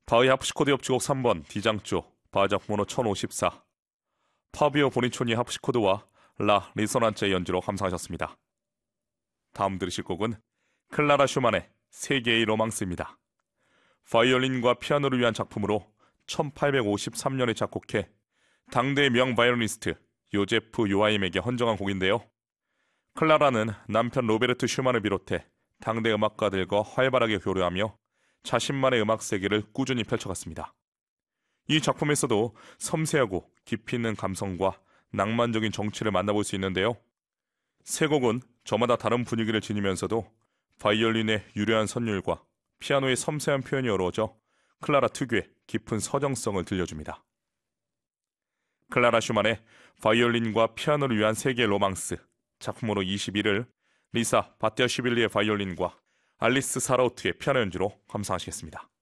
바흐의 하프시코드 협주곡 3번 D장조 바작번호 1054 파비오 보니초니 하프시코드와 라 리소난체의 연주로 감상하셨습니다. 다음 들으실 곡은 클라라 슈만의 세계의 로망스입니다. 바이올린과 피아노를 위한 작품으로 1853년에 작곡해 당대의 명 바이올리니스트 요제프 요하임에게 헌정한 곡인데요. 클라라는 남편 로베르트 슈만을 비롯해 당대 음악가들과 활발하게 교류하며 자신만의 음악 세계를 꾸준히 펼쳐갔습니다. 이 작품에서도 섬세하고 깊이 있는 감성과 낭만적인 정취를 만나볼 수 있는데요. 세 곡은 저마다 다른 분위기를 지니면서도 바이올린의 유려한 선율과 피아노의 섬세한 표현이 어우러져 클라라 특유의 깊은 서정성을 들려줍니다. 클라라 슈만의 바이올린과 피아노를 위한 세계의 로망스 작품으로 21을 리사 바티아슈빌리의 바이올린과 알리스 사라우트의 피아노 연주로 감상하시겠습니다.